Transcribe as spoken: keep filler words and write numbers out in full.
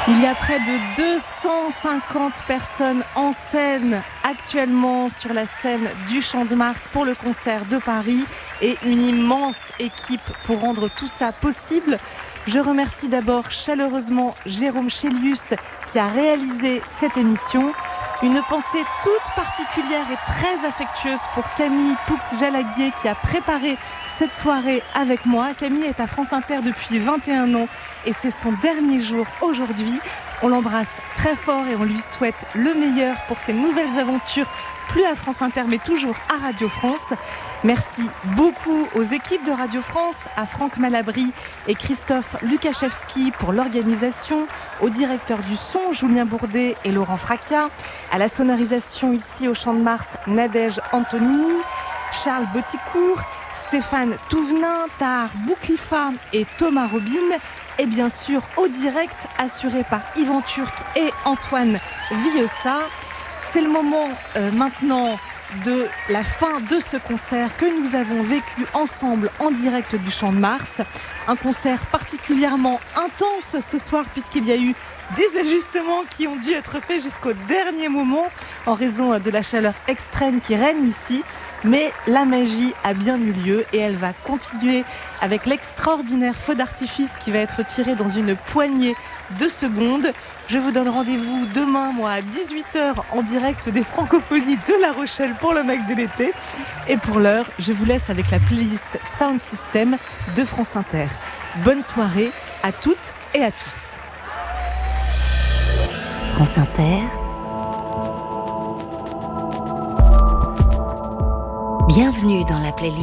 Il y a près de deux cent cinquante personnes en scène actuellement sur la scène du Champ de Mars pour le concert de Paris et une immense équipe pour rendre tout ça possible. Je remercie d'abord chaleureusement Jérôme Chélius qui a réalisé cette émission. Une pensée toute particulière et très affectueuse pour Camille Poux-Jalaguier qui a préparé cette soirée avec moi. Camille est à France Inter depuis vingt et un ans et c'est son dernier jour aujourd'hui. On l'embrasse très fort et on lui souhaite le meilleur pour ses nouvelles aventures, plus à France Inter mais toujours à Radio France. Merci beaucoup aux équipes de Radio France, à Franck Malabry et Christophe Lukaszewski pour l'organisation, au directeur du son Julien Bourdet et Laurent Fracchia, à la sonorisation ici au Champ de Mars Nadège Antonini, Charles Boticourt, Stéphane Touvenin, Tahar Bouklifa et Thomas Robin. Et bien sûr au direct assuré par Yvan Turc et Antoine Villessa. C'est le moment euh, maintenant de la fin de ce concert que nous avons vécu ensemble en direct du Champ de Mars. Un concert particulièrement intense ce soir puisqu'il y a eu des ajustements qui ont dû être faits jusqu'au dernier moment en raison de la chaleur extrême qui règne ici. Mais la magie a bien eu lieu et elle va continuer avec l'extraordinaire feu d'artifice qui va être tiré dans une poignée de secondes. Je vous donne rendez-vous demain, moi, à dix-huit heures en direct des Francopholies de La Rochelle pour le Mac de l'été. Et pour l'heure, je vous laisse avec la playlist Sound System de France Inter. Bonne soirée à toutes et à tous. France Inter. Bienvenue dans la playlist